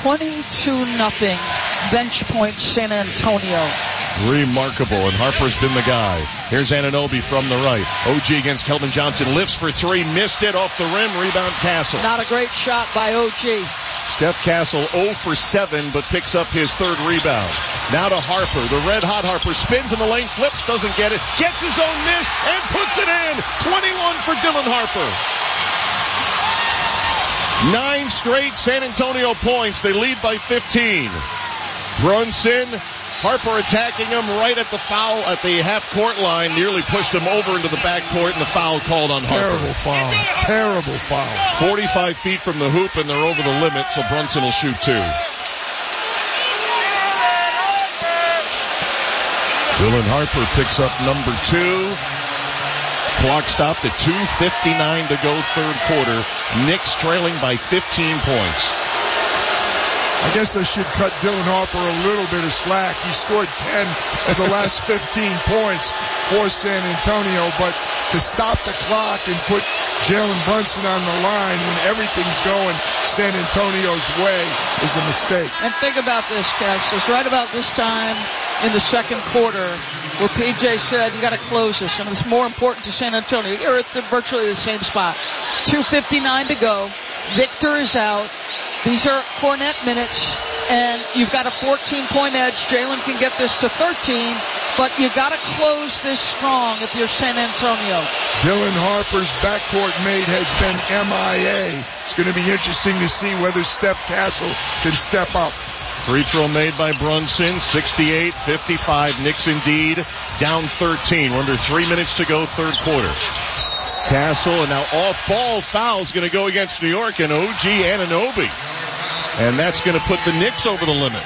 22-0 bench point San Antonio. Remarkable, and Harper's been the guy. Here's Anunoby from the right. OG against Keldon Johnson, lifts for three, missed it off the rim, rebound Castle. Not a great shot by OG. Steph Castle 0 for 7, but picks up his third rebound. Now to Harper, the red-hot Harper, spins in the lane, flips, doesn't get it, gets his own miss, and puts it in. 21 for Dylan Harper. 9 straight San Antonio points. They lead by 15. Brunson, Harper attacking him right at the foul at the half-court line, nearly pushed him over into the backcourt, and the foul called on Harper. Terrible foul. 45 feet from the hoop, and they're over the limit, so Brunson will shoot 2. Dylan Harper picks up number 2. Clock stopped at 2:59 to go third quarter. Knicks trailing by 15 points. I guess they should cut Dylan Harper a little bit of slack. He scored 10 of the last 15 points for San Antonio, but to stop the clock and put Jalen Brunson on the line when everything's going San Antonio's way is a mistake. And think about this, Cassius. Right about this time in the second quarter, where PJ said, you got to close this, and it's more important to San Antonio. You're at virtually the same spot. 2:59 to go. Victor is out. These are Cornette minutes, and you've got a 14-point edge. Jalen can get this to 13, but you got to close this strong if you're San Antonio. Dylan Harper's backcourt mate has been MIA. It's going to be interesting to see whether Steph Castle can step up. Free throw made by Brunson, 68-55. Knicks indeed down 13. We're under 3 minutes to go, third quarter. Castle, and now off-ball foul is going to go against New York and OG Anunoby. And that's going to put the Knicks over the limit.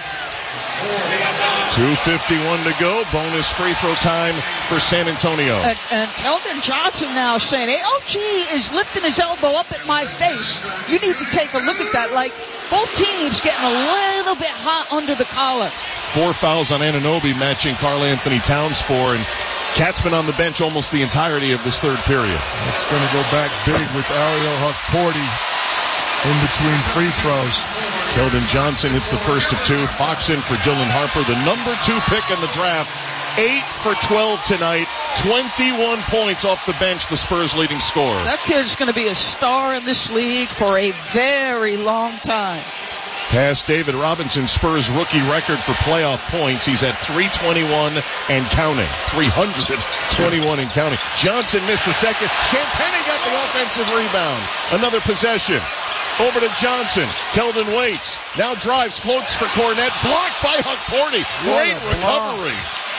2:51 to go. Bonus free throw time for San Antonio. And Keldon Johnson now saying, hey, OG is lifting his elbow up at my face. You need to take a look at that. Like, both teams getting a little bit hot under the collar. 4 fouls on Anunoby, matching Karl Anthony Towns 4. And Cat's been on the bench almost the entirety of this third period. It's going to go back big with Ariel Hukporti in between free throws. Keldon Johnson hits the first of 2. Fox in for Dylan Harper, the number 2 pick in the draft. 8 for 12 tonight. 21 points off the bench, the Spurs' leading scorer. That kid's going to be a star in this league for a very long time. Past David Robinson's Spurs rookie record for playoff points. He's at 321 and counting. 321 and counting. Johnson missed the second. Champagnie got the offensive rebound. Another possession. Over to Johnson. Keldon waits. Now drives, floats for Cornette. Blocked by Hukporti. Great recovery.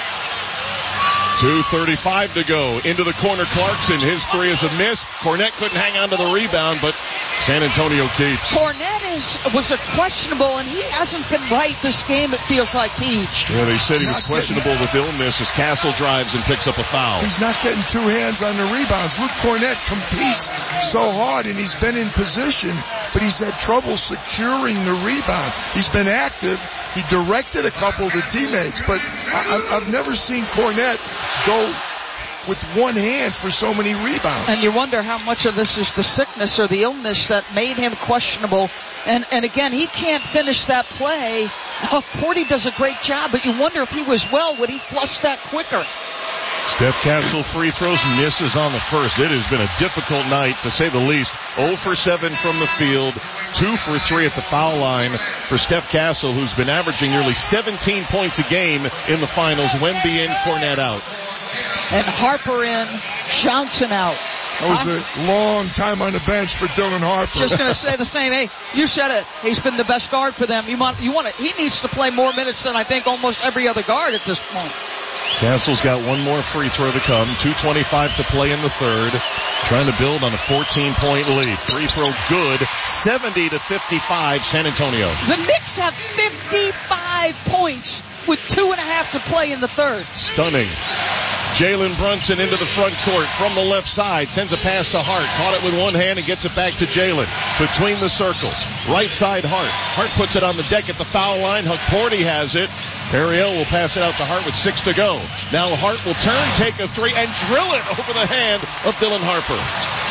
2:35 to go. Into the corner, Clarkson. His 3 is a miss. Cornette couldn't hang on to the rebound, but San Antonio keeps. Cornette was a questionable, and he hasn't been right this game, it feels like, Peach. Yeah, they said he was questionable with illness as Castle drives and picks up a foul. He's not getting 2 hands on the rebounds. Luke Cornette competes so hard, and he's been in position, but he's had trouble securing the rebound. He's been active. He directed a couple of the teammates, but I've never seen Cornette go with 1 hand for so many rebounds. And you wonder how much of this is the sickness or the illness that made him questionable. And again, he can't finish that play. Porty does a great job, but you wonder if he was well, would he flush that quicker? Steph Castle free throws, misses on the first. It has been a difficult night, to say the least. 0 for 7 from the field, 2 for 3 at the foul line for Steph Castle, who's been averaging nearly 17 points a game in the finals. Wemby in, Cornette out. And Harper in, Johnson out. That was a long time on the bench for Dylan Harper. Just going to say the same. Hey, you said it. He's been the best guard for them. You want it. He needs to play more minutes than I think almost every other guard at this point. Castle's got 1 more free throw to come. 2:25 to play in the third. Trying to build on a 14-point lead. Free throw good. 70-55 San Antonio. The Knicks have 55 points with 2.5 to play in the third. Stunning. Jalen Brunson into the front court from the left side. Sends a pass to Hart. Caught it with 1 hand and gets it back to Jalen. Between the circles. Right side Hart. Hart puts it on the deck at the foul line. Hukporti has it. Ariel will pass it out to Hart with 6 to go. Now Hart will turn, take a 3, and drill it over the hand of Dylan Harper.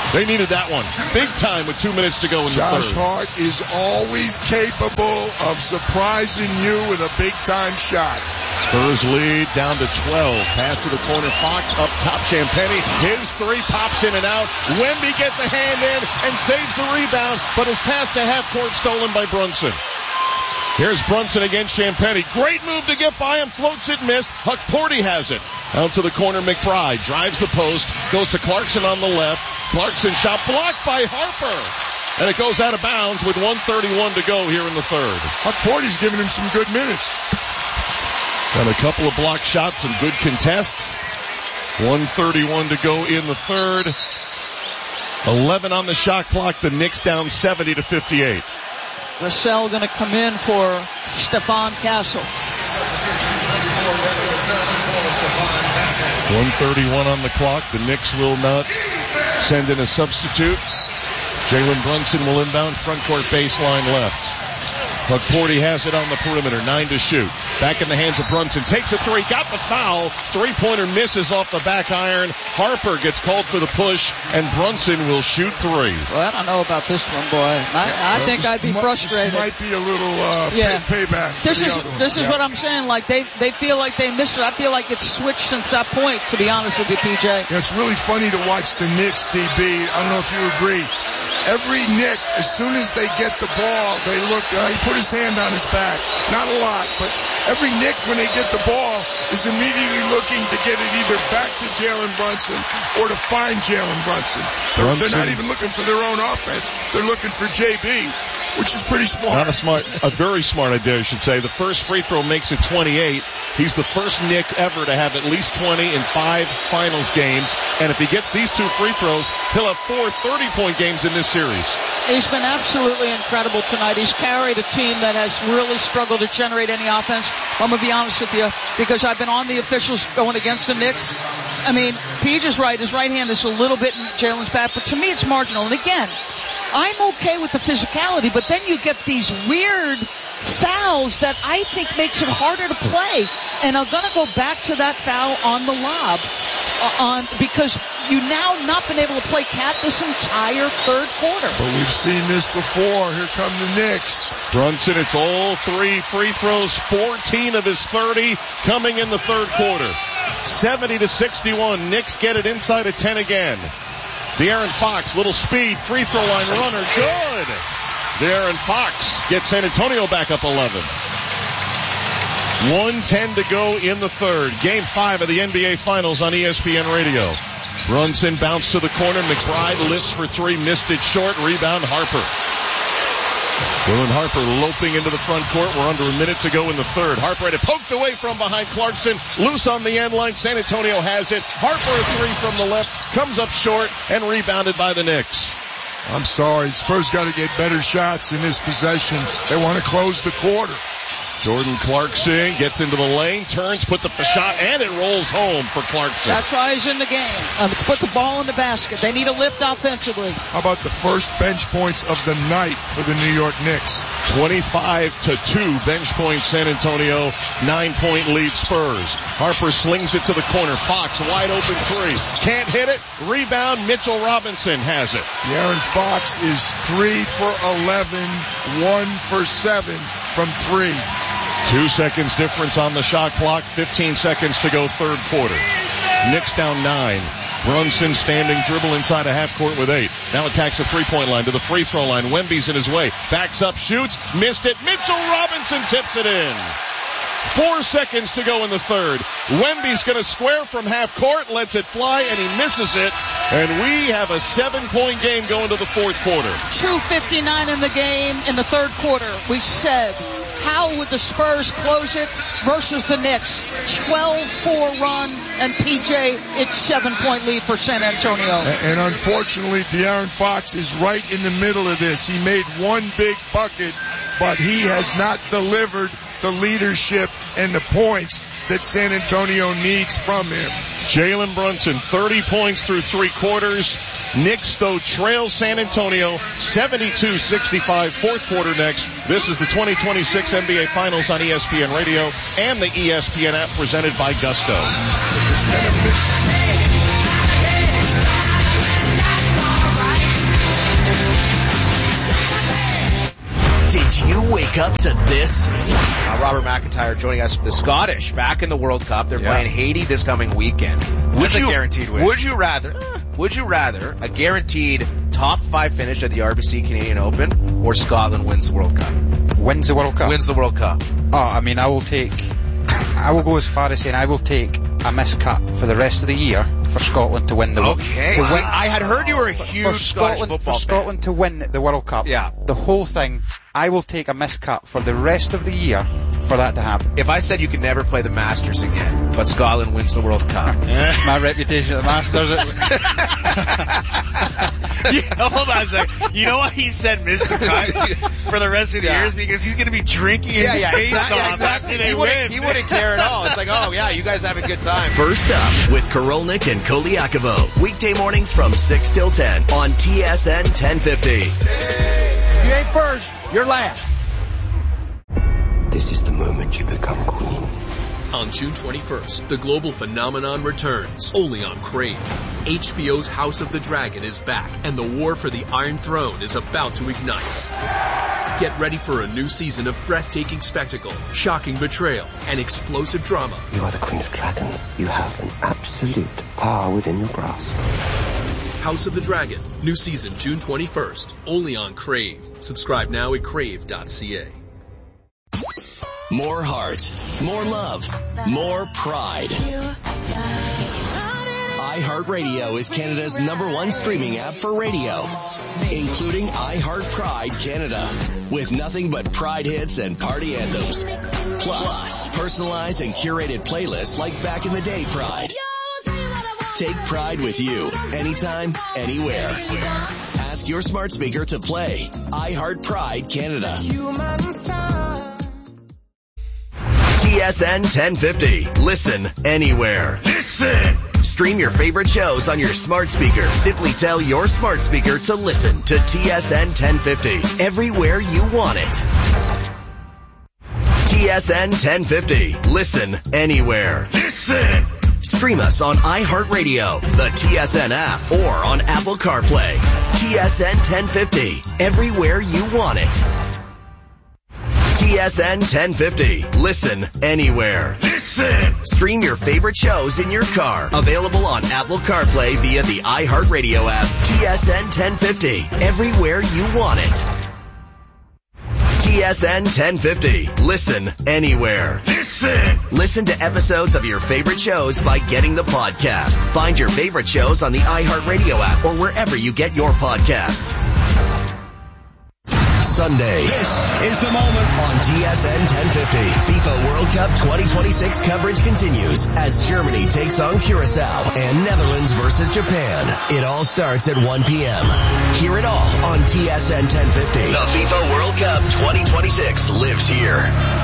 They needed that one big time with 2 minutes to go in the third. Josh Hart is always capable of surprising you with a big-time shot. Spurs lead down to 12. Pass to the corner. Fox up top. Champagnie. His three pops in and out. Wemby gets a hand in and saves the rebound, but his pass to half court stolen by Brunson. Here's Brunson against Champagnie. Great move to get by him. Floats it, missed. Hukporti has it. Out to the corner, McBride. Drives the post. Goes to Clarkson on the left. Clarkson shot blocked by Harper. And it goes out of bounds with 1:31 to go here in the third. Hukporti's giving him some good minutes. And a couple of block shots and good contests. 1:31 to go in the third. 11 on the shot clock. The Knicks down 70-58. Russell going to come in for Stephon Castle. 1:31 on the clock. The Knicks will not send in a substitute. Jalen Brunson will inbound front court baseline left. Hukporti has it on the perimeter. 9 to shoot. Back in the hands of Brunson. Takes a three. Got the foul. Three-pointer misses off the back iron. Harper gets called for the push, and Brunson will shoot three. Well, I don't know about this one, boy. I think I'd be frustrated. This might be a little payback. This is what I'm saying. Like they feel like they missed it. I feel like it's switched since that point, to be honest with you, PJ. Yeah, it's really funny to watch the Knicks, DB. I don't know if you agree. Every Knick, as soon as they get the ball, they look, he put his hand on his back. Not a lot, but every Knick, when they get the ball, is immediately looking to get it either back to Jalen Brunson or to find Jalen Brunson. They're not even looking for their own offense. They're looking for JB, which is pretty smart. A very smart idea, I should say. The first free throw makes it 28. He's the first Knick ever to have at least 20 in 5 finals games. And if he gets these 2 free throws, he'll have 4 30-point games in this series. He's been absolutely incredible tonight. He's carried a team that has really struggled to generate any offense. I'm going to be honest with you, because I've been on the officials going against the Knicks. I mean, Peach is right. His right hand is a little bit in Jalen's back, but to me it's marginal. And again, I'm okay with the physicality, but then you get these weird fouls that I think makes it harder to play. And I'm going to go back to that foul on the lob because you now not been able to play cat this entire third quarter. But we've seen this before. Here come the Knicks. Brunson, it's all 3 free throws, 14 of his 30 coming in the third quarter. 70-61. Knicks get it inside of 10 again. De'Aaron Fox, little speed, free throw line runner, good. De'Aaron Fox gets San Antonio back up 11. 1:10 to go in the third. Game 5 of the NBA Finals on ESPN Radio. Brunson bounced to the corner. McBride lifts for 3, missed it short. Rebound Harper. Dylan Harper loping into the front court. We're under a minute to go in the third. Harper had it poked away from behind Clarkson. Loose on the end line. San Antonio has it. Harper a 3 from the left. Comes up short and rebounded by the Knicks. I'm sorry. Spurs got to get better shots in this possession. They want to close the quarter. Jordan Clarkson gets into the lane, turns, puts up the shot, and it rolls home for Clarkson. That's why he's in the game. To put the ball in the basket. They need a lift offensively. How about the first bench points of the night for the New York Knicks? 25-2 bench point San Antonio, 9-point lead Spurs. Harper slings it to the corner. Fox wide open 3. Can't hit it. Rebound. Mitchell Robinson has it. De'Aaron Fox is 3 for 11, 1 for 7 from 3. 2 seconds difference on the shot clock. 15 seconds to go third quarter. Knicks down 9. Brunson standing, dribble inside a half court with 8. Now attacks the 3-point line to the free throw line. Wemby's in his way. Backs up, shoots, missed it. Mitchell Robinson tips it in. 4 seconds to go in the third. Wemby's going to square from half court, lets it fly, and he misses it. And we have a 7-point game going to the fourth quarter. 2:59 in the game in the third quarter. We said, how would the Spurs close it versus the Knicks? 12-4 run, and PJ, it's 7-point lead for San Antonio. And unfortunately, De'Aaron Fox is right in the middle of this. He made one big bucket, but he has not delivered the leadership and the points that San Antonio needs from him. Jalen Brunson, 30 points through 3 quarters. Knicks, though, trails San Antonio 72-65. Fourth quarter next. This is the 2026 NBA Finals on ESPN Radio and the ESPN app presented by Gusto. Did you wake up to this? Robert McIntyre joining us from the Scottish back in the World Cup. They're playing Haiti this coming weekend. Would you guaranteed win? Would you rather a guaranteed top 5 finish at the RBC Canadian Open or Scotland wins the World Cup? Wins the World Cup. Wins the World Cup. Oh, I mean, I will go as far as saying I will take a missed cut for the rest of the year for Scotland to win the World Cup. Okay. I had heard you were a huge Scottish football fan. For Scotland to win the World Cup. Yeah. The whole thing, I will take a missed cut for the rest of the year for that to happen. If I said you could never play the Masters again, but Scotland wins the World Cup. My reputation at the Masters. Hold on a second. You know why he said Mr. Cut for the rest of the years? Because he's going to be drinking his face off exactly. after they win. He wouldn't care at all. It's like, oh yeah, you guys have a good time. First up with Korolnik and Koliakovo. Weekday mornings from 6 till 10 on TSN 1050. You ain't first, you're last. This is the moment you become queen. On June 21st, the global phenomenon returns, only on Crave. HBO's House of the Dragon is back, and the war for the Iron Throne is about to ignite. Get ready for a new season of breathtaking spectacle, shocking betrayal, and explosive drama. You are the Queen of Dragons. You have an absolute power within your grasp. House of the Dragon, new season June 21st, only on Crave. Subscribe now at crave.ca. More heart, more love, more pride. iHeartRadio is Canada's #1 streaming app for radio, including iHeart Pride Canada, with nothing but Pride hits and party anthems. Plus, personalized and curated playlists like Back in the Day Pride. Take Pride with you, anytime, anywhere. Ask your smart speaker to play iHeart Pride Canada. TSN 1050. Listen anywhere. Listen! Stream your favorite shows on your smart speaker. Simply tell your smart speaker to listen to TSN 1050 everywhere you want it. TSN 1050. Listen anywhere. Listen! Stream us on iHeartRadio, the TSN app, or on Apple CarPlay. TSN 1050. Everywhere you want it. TSN 1050. Listen anywhere. Listen! Stream your favorite shows in your car. Available on Apple CarPlay via the iHeartRadio app. TSN 1050. Everywhere you want it. TSN 1050. Listen anywhere. Listen! Listen to episodes of your favorite shows by getting the podcast. Find your favorite shows on the iHeartRadio app or wherever you get your podcasts. Sunday. This is the moment on TSN 1050. FIFA World Cup 2026 coverage continues as Germany takes on Curacao and Netherlands versus Japan. It all starts at 1 p.m. Hear it all on TSN 1050. The FIFA World Cup 2026 lives here.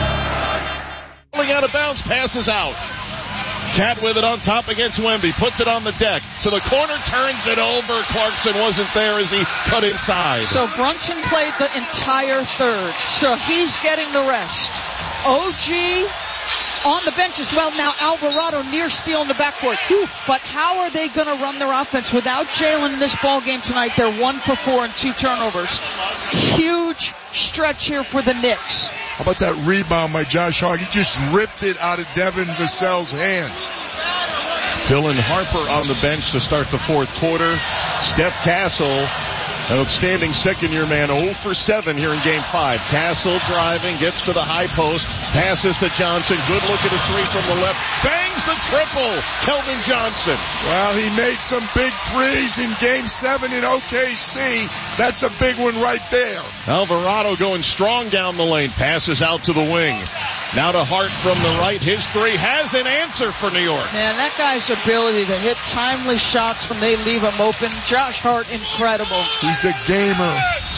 Pulling out of bounds, passes out. Cat with it on top against Wemby, puts it on the deck, to the corner, turns it over. Clarkson wasn't there as he cut inside. So Brunson played the entire third, so he's getting the rest. OG on the bench as well. Now Alvarado near steal in the backcourt. But how are they going to run their offense without Jalen in this ball game tonight? They're 1 for 4 and 2 turnovers. Huge stretch here for the Knicks. How about that rebound by Josh Hart? He just ripped it out of Devin Vassell's hands. Dylan Harper on the bench to start the fourth quarter. Steph Castle, an outstanding second-year man, 0 for 7 here in Game 5. Castle driving, gets to the high post, passes to Johnson. Good look at a three from the left. Bangs the triple. Kelvin Johnson. Well, he made some big threes in Game 7 in OKC. That's a big one right there. Alvarado going strong down the lane. Passes out to the wing. Now to Hart from the right. His three has an answer for New York. Man, that guy's ability to hit timely shots when they leave him open. Josh Hart, incredible. He's a gamer.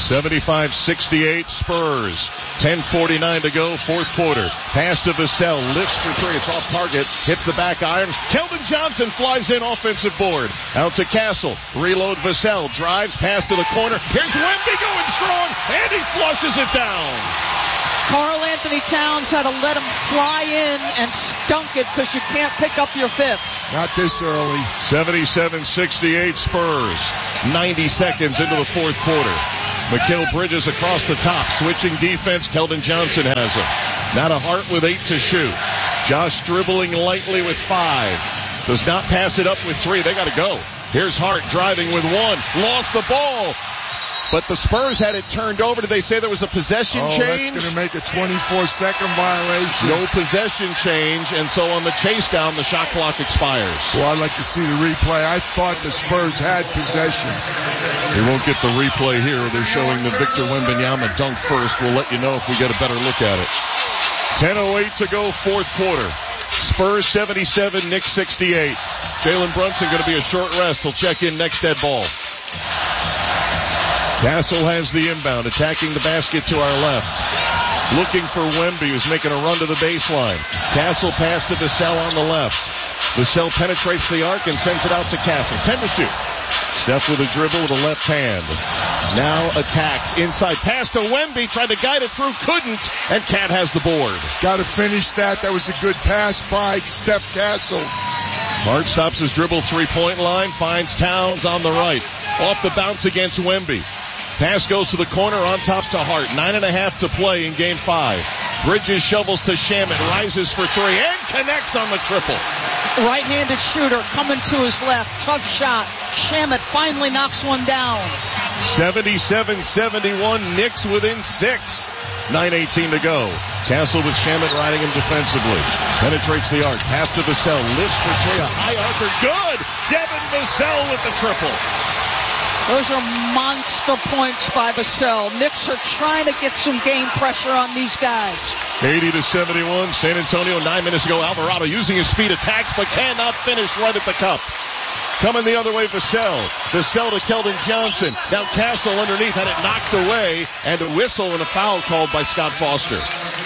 75-68 Spurs. 10:49 to go, fourth quarter. Pass to Vassell. Lifts for three. It's off target. Hits the back iron. Kelvin Johnson flies in offensive board. Out to Castle. Reload Vassell. Drives. Pass to the corner. Here's Wemby going strong. And he flushes it down. Karl Anthony Towns had to let him fly in and stunk it because you can't pick up your fifth. Not this early. 77-68 Spurs. 90 seconds into the fourth quarter. Mikal Bridges across the top. Switching defense. Keldon Johnson has it. Now to Hart with 8 to shoot. Josh dribbling lightly with 5. Does not pass it up with 3. They got to go. Here's Hart driving with 1. Lost the ball. But the Spurs had it turned over. Did they say there was a possession change? That's going to make a 24-second violation. No possession change, and so on the chase down, the shot clock expires. Well, I'd like to see the replay. I thought the Spurs had possession. We won't get the replay here. They're showing the Victor Wembanyama dunk first. We'll let you know if we get a better look at it. 10:08 to go, fourth quarter. Spurs 77, Knicks 68. Jalen Brunson going to be a short rest. He'll check in next dead ball. Castle has the inbound, attacking the basket to our left. Looking for Wemby, who's making a run to the baseline. Castle pass to Vassell on the left. Vassell penetrates the arc and sends it out to Castle. 10 to shoot. Steph with a dribble with a left hand. Now attacks. Inside pass to Wemby. Tried to guide it through. Couldn't. And Cat has the board. He's got to finish that. That was a good pass by Steph Castle. Hart stops his dribble three-point line. Finds Towns on the right. Off the bounce against Wemby. Pass goes to the corner, on top to Hart. 9.5 to play in game 5. Bridges shovels to Shamet, rises for 3, and connects on the triple. Right-handed shooter coming to his left. Tough shot. Shamet finally knocks one down. 77-71, Knicks within 6. 9:18 to go. Castle with Shamet riding him defensively. Penetrates the arc. Pass to Vassell. Lifts for 3. A high archer. Good! Devin Vassell with the triple. Those are monster points by Vassell. Knicks are trying to get some game pressure on these guys. 80-71. San Antonio 9 minutes ago. Alvarado using his speed attacks but cannot finish right at the cup. Coming the other way, Vassell. Vassell to Keldon Johnson. Now Castle underneath had it knocked away, and a whistle and a foul called by Scott Foster.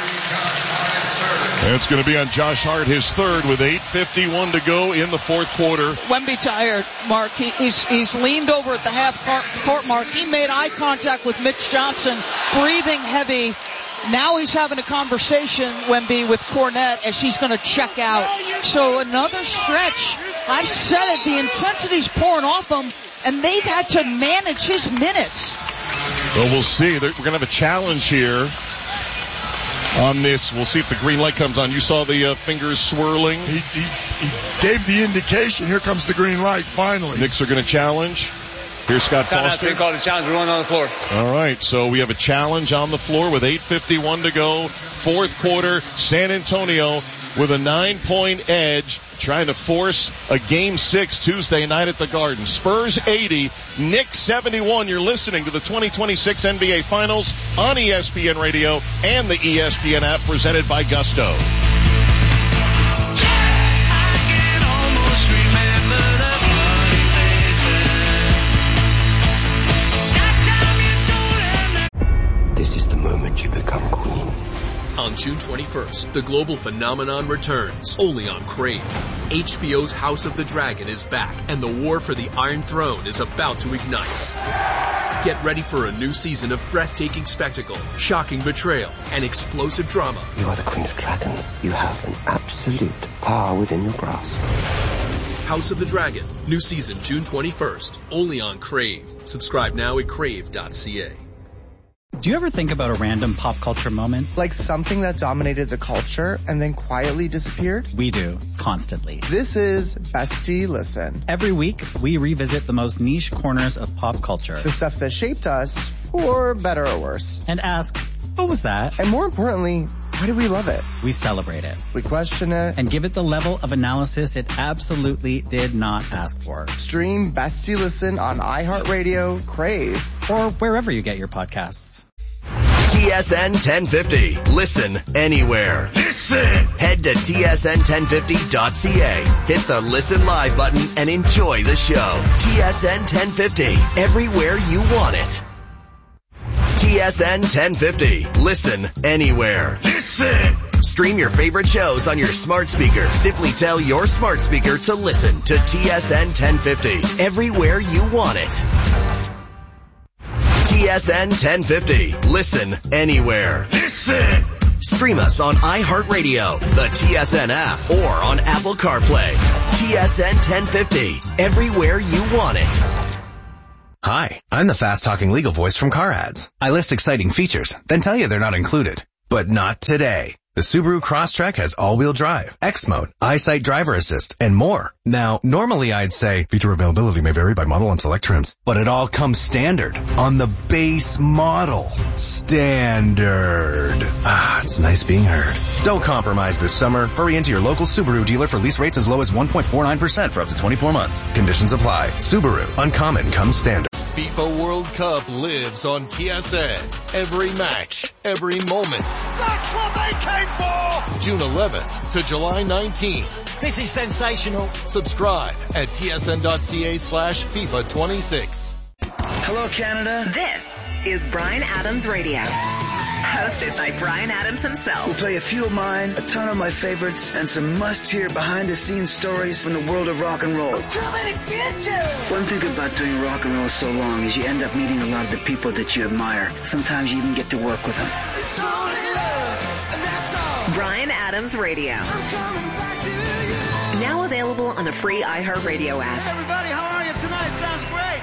And it's going to be on Josh Hart, his third, with 8:51 to go in the fourth quarter. Wemby tired, Mark. He's leaned over at the half-court mark. He made eye contact with Mitch Johnson, breathing heavy. Now he's having a conversation, Wemby, with Cornette as he's going to check out. So another stretch. I've said it, the intensity's pouring off him, and they've had to manage his minutes. Well, we'll see. We're going to have a challenge here on this. We'll see if the green light comes on. You saw the fingers swirling. He gave the indication. Here comes the green light, finally. Knicks are going to challenge. Here's Scott Foster. Been called a challenge. We're on the floor. All right, so we have a challenge on the floor with 8:51 to go. Fourth quarter, San Antonio with a 9-point edge, trying to force a Game 6 Tuesday night at the Garden. Spurs 80, Knicks 71. You're listening to the 2026 NBA Finals on ESPN Radio and the ESPN app, presented by Gusto. This is the moment you become queen. On June 21st, the global phenomenon returns, only on Crave. HBO's House of the Dragon is back, and the war for the Iron Throne is about to ignite. Get ready for a new season of breathtaking spectacle, shocking betrayal, and explosive drama. You are the Queen of Dragons. You have an absolute power within your grasp. House of the Dragon, new season June 21st, only on Crave. Subscribe now at crave.ca. Do you ever think about a random pop culture moment? Like something that dominated the culture and then quietly disappeared? We do, constantly. This is Bestie Listen. Every week, we revisit the most niche corners of pop culture. The stuff that shaped us, for better or worse. And ask, what was that? And more importantly, why do we love it? We celebrate it. We question it. And give it the level of analysis it absolutely did not ask for. Stream Bestie Listen on iHeartRadio, Crave, or wherever you get your podcasts. TSN 1050. Listen anywhere. Listen! Head to tsn1050.ca. Hit the Listen Live button and enjoy the show. TSN 1050. Everywhere you want it. TSN 1050. Listen anywhere. Listen! Stream your favorite shows on your smart speaker. Simply tell your smart speaker to listen to TSN 1050. Everywhere you want it. TSN 1050. Listen anywhere. Listen! Stream us on iHeartRadio, the TSN app, or on Apple CarPlay. TSN 1050. Everywhere you want it. Hi, I'm the fast-talking legal voice from Car Ads. I list exciting features, then tell you they're not included. But not today. The Subaru Crosstrek has all-wheel drive, X-Mode, EyeSight driver assist, and more. Now, normally I'd say feature availability may vary by model and select trims, but it all comes standard on the base model. Standard. Ah, it's nice being heard. Don't compromise this summer. Hurry into your local Subaru dealer for lease rates as low as 1.49% for up to 24 months. Conditions apply. Subaru. Uncommon comes standard. FIFA World Cup lives on TSN. Every match, every moment. That's what they came for! June 11th to July 19th. This is sensational. Subscribe at tsn.ca/FIFA26. Hello, Canada. This is Bryan Adams Radio. Hosted by Bryan Adams himself. We'll play a few of mine, a ton of my favorites, and some must-hear behind-the-scenes stories from the world of rock and roll. Too many bitches! One thing about doing rock and roll so long is you end up meeting a lot of the people that you admire. Sometimes you even get to work with them. It's only love, and that's all. Bryan Adams Radio. Now available on the free iHeartRadio app. Hey everybody, how are you tonight? Sounds great.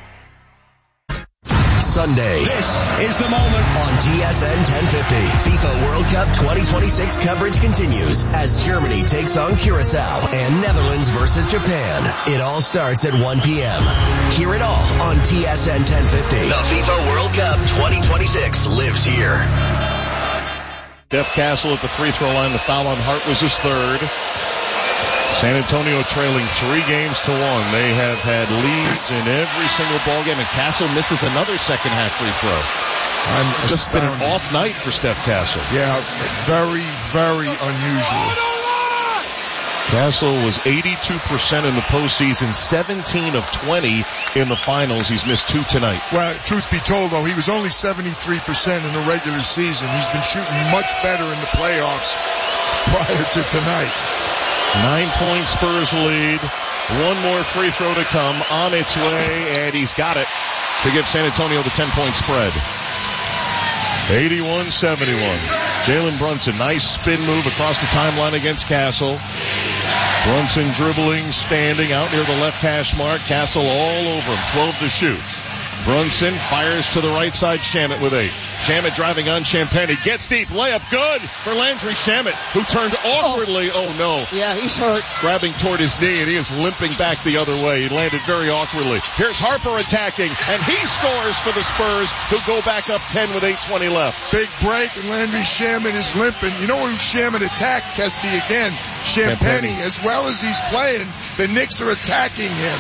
Sunday. This is the moment. On TSN 1050, FIFA World Cup 2026 coverage continues as Germany takes on Curacao and Netherlands versus Japan. It all starts at 1 p.m. Hear it all on TSN 1050. The FIFA World Cup 2026 lives here. Steph Castle at the free throw line. The foul on Hart was his third. San Antonio trailing 3 games to 1. They have had leads in every single ball game, and Castle misses another second half free throw. It's just been an off night for Steph Castle. Yeah, very, very unusual. Castle was 82% in the postseason, 17 of 20 in the finals. He's missed 2 tonight. Well, truth be told, though, he was only 73% in the regular season. He's been shooting much better in the playoffs prior to tonight. 9-point Spurs lead. One more free throw to come on its way, and he's got it to give San Antonio the 10-point spread. 81-71. Jalen Brunson, nice spin move across the timeline against Castle. Brunson dribbling, standing out near the left hash mark. Castle all over him, 12 to shoot. Brunson fires to the right side. Shamet with 8. Shamet driving on Champagnie. Gets deep. Layup good for Landry Shamet, who turned awkwardly. Oh, no. Yeah, he's hurt. Grabbing toward his knee, and he is limping back the other way. He landed very awkwardly. Here's Harper attacking, and he scores for the Spurs, who go back up 10 with 8:20 left. Big break, and Landry Shamet is limping. You know who Shamet attacked, Kesty, again? Champagnie. As well as he's playing, the Knicks are attacking him.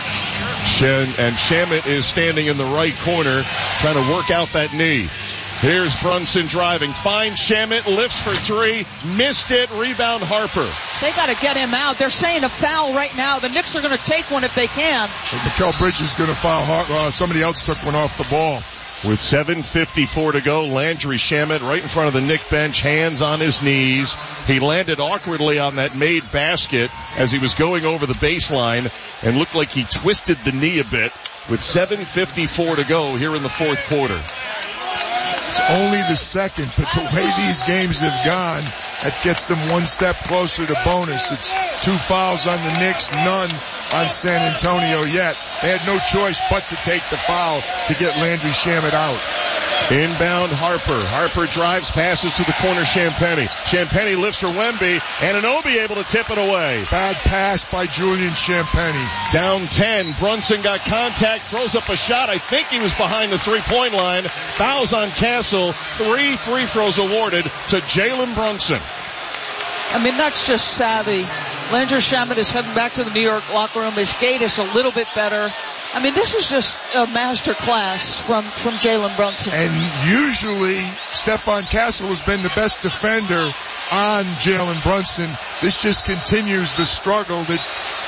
And Shamet is standing in the right corner trying to work out that knee. Here's Brunson driving. Finds Shamet, lifts for 3, missed it, rebound Harper. They got to get him out. They're saying a foul right now. The Knicks are going to take one if they can. Mikal Bridges is going to foul Harper. Somebody else took one off the ball. With 7:54 to go, Landry Shamet right in front of the Knick bench, hands on his knees. He landed awkwardly on that made basket as he was going over the baseline and looked like he twisted the knee a bit with 7:54 to go here in the fourth quarter. It's only the second, but the way these games have gone, that gets them one step closer to bonus. It's 2 fouls on the Knicks, none on San Antonio yet. They had no choice but to take the foul to get Landry Shamet out. Inbound Harper. Harper drives, passes to the corner Champagnie. Champagnie lifts for Wemby, and Anunoby able to tip it away. Bad pass by Julian Champagnie. Down 10. Brunson got contact, throws up a shot. I think he was behind the three-point line. Fouls on Castle. 3 free throws awarded to Jalen Brunson. I mean, that's just savvy. Landry Shamet is heading back to the New York locker room. His gait is a little bit better. I mean, this is just a master class from Jalen Brunson. And usually, Stephon Castle has been the best defender on Jalen Brunson. This just continues the struggle that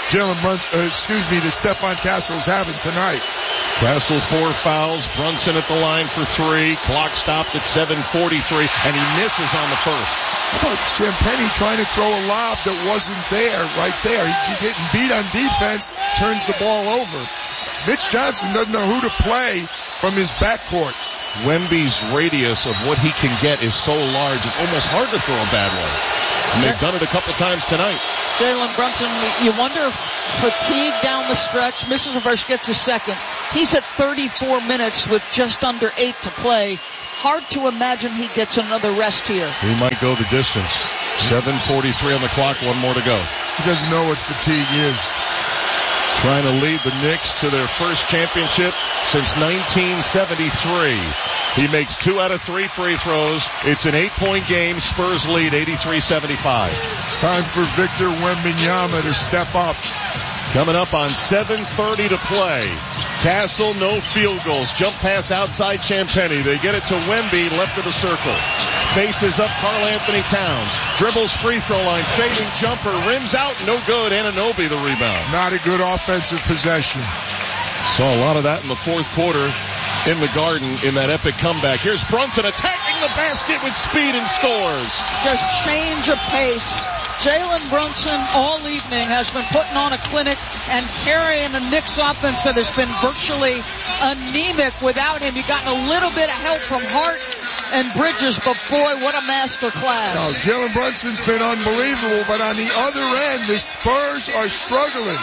that Stephon Castle is having tonight. Castle 4 fouls. Brunson at the line for 3. Clock stopped at 7:43, and he misses on the first. I thought Champagnie trying to throw a lob that wasn't there, right there. He's getting beat on defense, turns the ball over. Mitch Johnson doesn't know who to play from his backcourt. Wemby's radius of what he can get is so large, it's almost hard to throw a bad one. And they've done it a couple times tonight. Jalen Brunson, you wonder if fatigue down the stretch, misses the first, gets a second. He's at 34 minutes with just under 8 to play. Hard to imagine he gets another rest here. He might go the distance. 7:43 on the clock, one more to go. He doesn't know what fatigue is. Trying to lead the Knicks to their first championship since 1973. He makes 2 out of 3 free throws. It's an 8-point game. Spurs lead 83-75. It's time for Victor Wembanyama to step up. Coming up on 7:30 to play. Castle, no field goals. Jump pass outside Champagnie. They get it to Wemby, left of the circle. Faces up Karl Anthony Towns. Dribbles free throw line. Fading jumper. Rims out. No good. Anunoby the rebound. Not a good offensive possession. Saw a lot of that in the fourth quarter in the Garden in that epic comeback. Here's Brunson attacking the basket with speed and scores. Just change of pace. Jalen Brunson all evening has been putting on a clinic and carrying a Knicks offense that has been virtually anemic without him. You've gotten a little bit of help from Hart and Bridges, but boy, what a master class. No, Jalen Brunson's been unbelievable, but on the other end, the Spurs are struggling.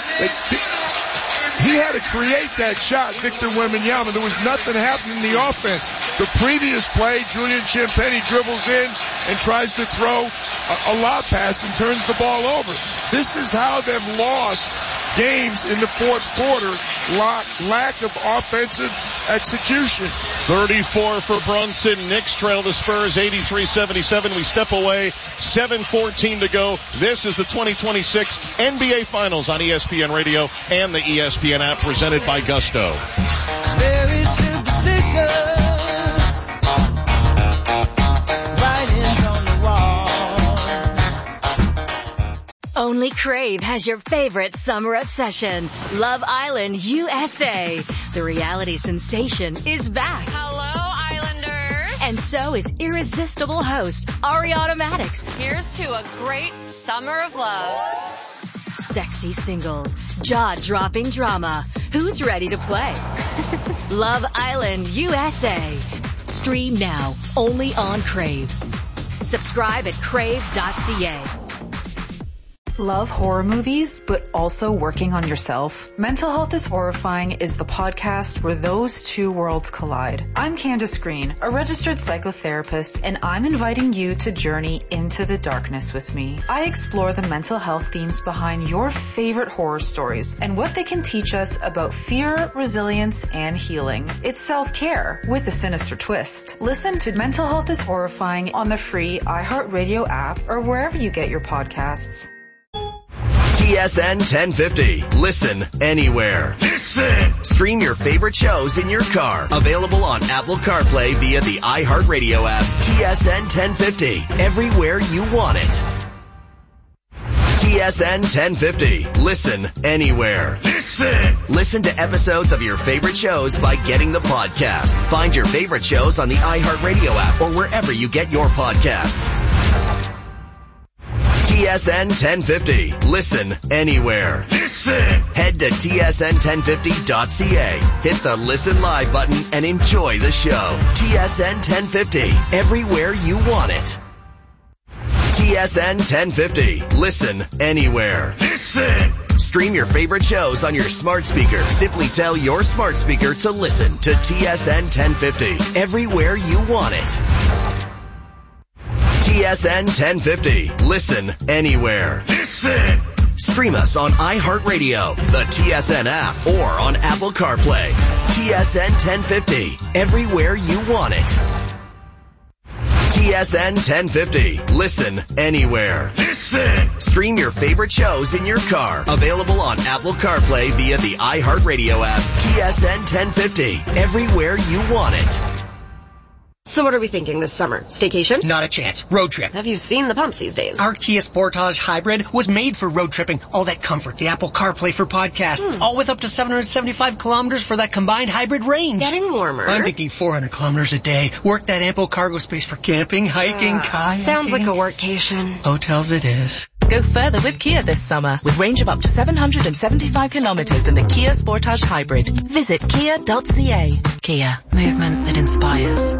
He had to create that shot, Victor Wembanyama. There was nothing happening in the offense. The previous play, Julian Champagnie dribbles in and tries to throw a lob pass and turns the ball over. This is how they've lost games in the fourth quarter. Lack of offensive execution. 34 for Brunson. Knicks trail the Spurs 83-77. We step away. 7:14 to go. This is the 2026 NBA Finals on ESPN Radio and the ESPN app, presented by Gusto. Very superstitious. Writings on the wall. Only Crave has your favorite summer obsession. Love Island USA. The reality sensation is back. Hello, Islanders. And so is irresistible host Ari Automatics. Here's to a great summer of love. Sexy singles, jaw-dropping drama. Who's ready to play? Love Island USA. Stream now, only on Crave. Subscribe at crave.ca. Love horror movies, but also working on yourself? Mental Health is Horrifying is the podcast where those two worlds collide. I'm Candace Green, a registered psychotherapist, and I'm inviting you to journey into the darkness with me. I explore the mental health themes behind your favorite horror stories and what they can teach us about fear, resilience, and healing. It's self-care with a sinister twist. Listen to Mental Health is Horrifying on the free iHeartRadio app or wherever you get your podcasts. TSN 1050. Listen anywhere. Listen. Stream your favorite shows in your car. Available on Apple CarPlay via the iHeartRadio app. TSN 1050. Everywhere you want it. TSN 1050. Listen anywhere. Listen. Listen to episodes of your favorite shows by getting the podcast. Find your favorite shows on the iHeartRadio app or wherever you get your podcasts. TSN 1050. Listen anywhere. Listen. Head to tsn1050.ca. Hit the Listen Live button and enjoy the show. TSN 1050. Everywhere you want it. TSN 1050. Listen anywhere. Listen. Stream your favorite shows on your smart speaker. Simply tell your smart speaker to listen to TSN 1050. Everywhere you want it. TSN 1050. Listen anywhere. Listen. Stream us on iHeartRadio, the TSN app, or on Apple CarPlay. TSN 1050. Everywhere you want it. TSN 1050. Listen anywhere. Listen. Stream your favorite shows in your car. Available on Apple CarPlay via the iHeartRadio app. TSN 1050. Everywhere you want it. So what are we thinking this summer? Staycation? Not a chance. Road trip. Have you seen the pumps these days? Our Kia Sportage Hybrid was made for road tripping. All that comfort, the Apple CarPlay for podcasts, all with up to 775 kilometers for that combined hybrid range. Getting warmer. I'm thinking 400 kilometers a day. Work that ample cargo space for camping, hiking, kayaking. Sounds like a workcation. Hotels it is. Go further with Kia this summer with range of up to 775 kilometers in the Kia Sportage Hybrid. Visit kia.ca. Kia. Movement that inspires.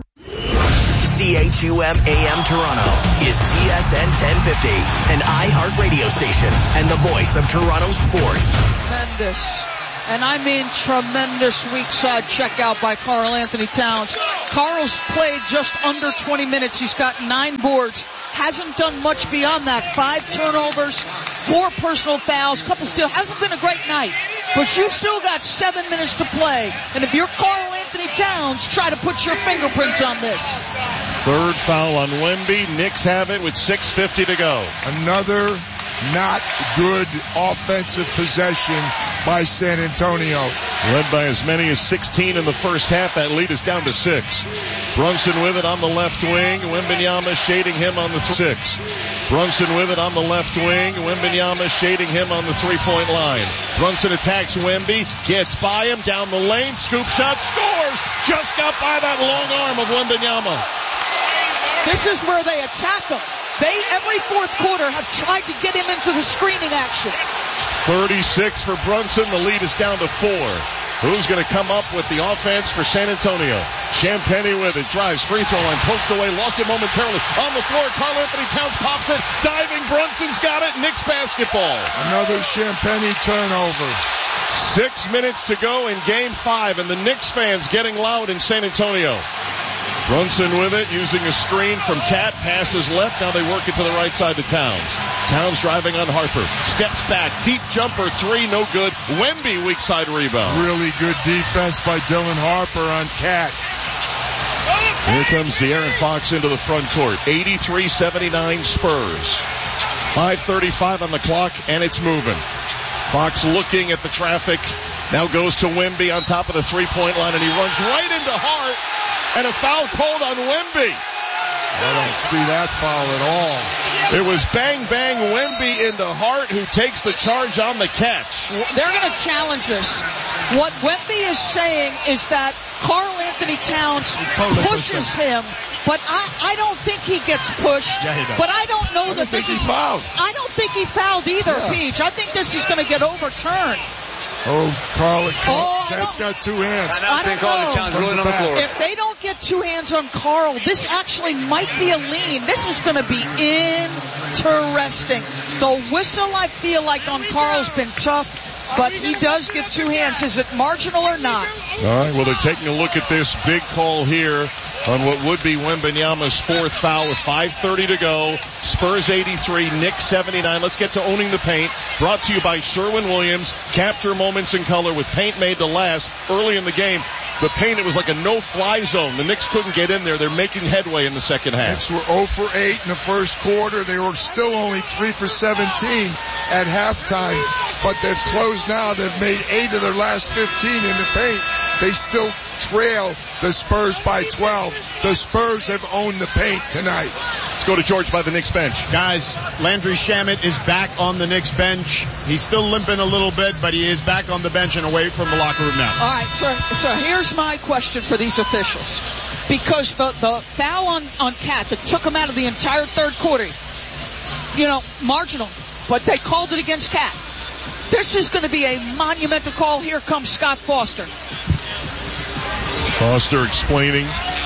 CHUM AM Toronto is TSN 1050, an iHeart radio station and the voice of Toronto sports. Tremendous and I mean tremendous weak side checkout by Karl Anthony Towns. Karl's played just under 20 minutes. He's got 9 boards. Hasn't done much beyond that. 5 turnovers, 4 personal fouls, couple steals. Hasn't been a great night. But you still got 7 minutes to play. And if you're Karl Anthony Towns, try to put your fingerprints on this. Third foul on Wemby. Knicks have it with 6:50 to go. Another not good offensive possession by San Antonio. Led by as many as 16 in the first half. That lead is down to 6. Brunson with it on the left wing. Wembanyama shading him on the 6. Brunson with it on the left wing. Wembanyama shading him on the 3-point line. Brunson attacks Wemby. Gets by him down the lane. Scoop shot. Scores. Just got by that long arm of Wembanyama. This is where they attack him. They, every fourth quarter, have tried to get him into the screening action. 36 for Brunson. The lead is down to 4. Who's going to come up with the offense for San Antonio? Champagnie with it. Drives, free throw line, poked away, lost it momentarily. On the floor, Karl Anthony Towns pops it. Diving, Brunson's got it. Knicks basketball. Another Champagnie turnover. 6 minutes to go in Game 5, and the Knicks fans getting loud in San Antonio. Brunson with it, using a screen from Cat, passes left, now they work it to the right side to Towns. Towns driving on Harper, steps back, deep jumper, 3, no good. Wemby, weak side rebound. Really good defense by Dylan Harper on Cat. Here comes De'Aaron Fox into the front court. 83-79 Spurs. 5:35 on the clock, and it's moving. Fox looking at the traffic, now goes to Wemby on top of the 3-point line, and he runs right into Hart. And a foul called on Wemby. I don't see that foul at all. It was bang, bang, Wemby into Hart, who takes the charge on the catch. They're going to challenge this. What Wemby is saying is that Karl Anthony Towns pushes him, but I don't think he gets pushed. Yeah, he does. But I don't know that this is fouled. I don't think he fouled either, Peach. I think this is going to get overturned. That's got 2 hands. I don't know. If they don't get 2 hands on Karl, this actually might be a lean. This is going to be interesting. The whistle, I feel like, on Karl's been tough, but he does get 2 hands. Is it marginal or not? All right, well, they're taking a look at this big call here on what would be Wembanyama's 4th foul with 5:30 to go. Spurs 83, Knicks 79. Let's get to owning the paint. Brought to you by Sherwin-Williams. Capture moments in color with paint made to last. Early in the game, the paint, it was like a no-fly zone. The Knicks couldn't get in there. They're making headway in the second half. Knicks were 0 for 8 in the first quarter. They were still only 3 for 17 at halftime. But they've closed now. They've made 8 of their last 15 in the paint. They still trail the Spurs by 12. The Spurs have owned the paint tonight. Let's go to George by the Knicks bench. Guys, Landry Shamet is back on the Knicks bench. He's still limping a little bit, but he is back on the bench and away from the locker room now. All right, so here's my question for these officials. Because the foul on Cat that took him out of the entire third quarter, marginal, but they called it against Cat. This is going to be a monumental call. Here comes Scott Foster. Foster explaining.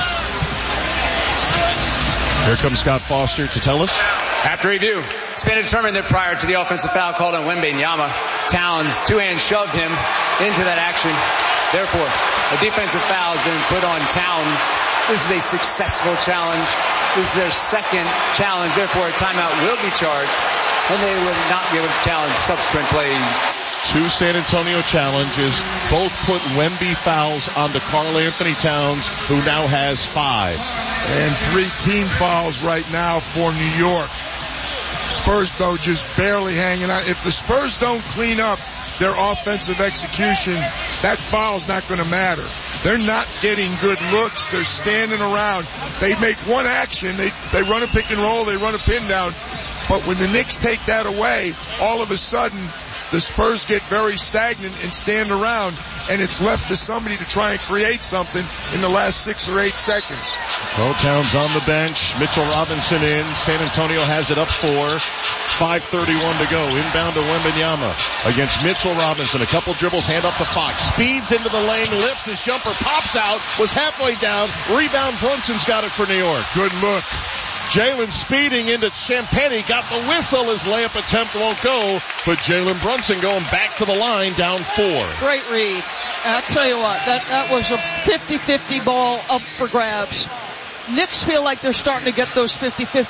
Here comes Scott Foster to tell us. After review, it's been determined that prior to the offensive foul called on Wembanyama, Towns 2-hand shoved him into that action. Therefore, a defensive foul has been put on Towns. This is a successful challenge. This is their second challenge. Therefore, a timeout will be charged, and they will not be able to challenge subsequent plays. 2 San Antonio challenges, both put Wemby fouls onto Karl Anthony Towns, who now has 5. And 3 team fouls right now for New York. Spurs, though, just barely hanging out. If the Spurs don't clean up their offensive execution, that foul's not going to matter. They're not getting good looks. They're standing around. They make one action. They run a pick and roll. They run a pin down. But when the Knicks take that away, all of a sudden, the Spurs get very stagnant and stand around, and it's left to somebody to try and create something in the last 6 or 8 seconds. Well, Towns on the bench. Mitchell Robinson in. San Antonio has it up 4. 5:31 to go. Inbound to Wembanyama against Mitchell Robinson. A couple dribbles, hand up to Fox. Speeds into the lane, lifts his jumper, pops out, was halfway down. Rebound, Brunson's got it for New York. Good look. Jalen speeding into Champagnie, got the whistle. His layup attempt won't go, but Jalen Brunson going back to the line, down 4. Great read. And I'll tell you what, that was a 50-50 ball up for grabs. Knicks feel like they're starting to get those 50-50